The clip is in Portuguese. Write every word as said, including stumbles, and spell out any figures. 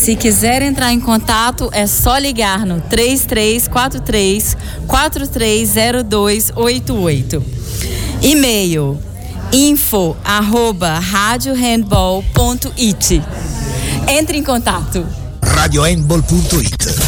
Se quiser entrar em contato, é só ligar no três três quatro três, quatro três zero dois oito oito. E-mail info arroba radiohandball ponto it. Entre em contato. radiohandball ponto it